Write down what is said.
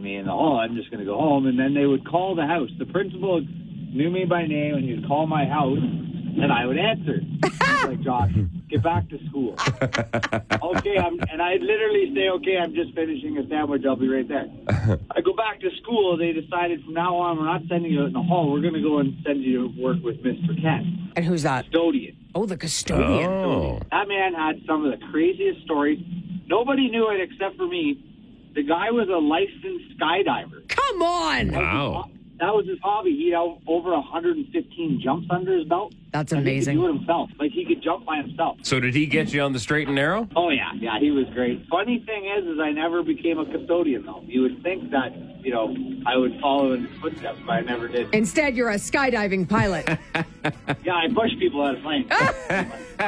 me, and I'm just going to go home. And then they would call the house. The principal knew me by name, and he'd call my house, and I would answer. He's like, Josh, get back to school. Okay, and I'd literally say, okay, I'm just finishing a sandwich. I'll be right there. I go back to school. They decided from now on, we're not sending you out in the hall. We're going to go and send you to work with Mr. Kent. And who's that? Custodian. Oh, the custodian. Oh. That man had some of the craziest stories. Nobody knew it except for me. The guy was a licensed skydiver. Come on. Wow. That was his hobby. He had over 115 jumps under his belt. That's and amazing. He could do it himself. Like, he could jump by himself. So did he get you on the straight and narrow? Oh, yeah. Yeah, he was great. Funny thing is I never became a custodian, though. You would think that, I would follow in his footsteps, but I never did. Instead, you're a skydiving pilot. Yeah, I push people out of planes.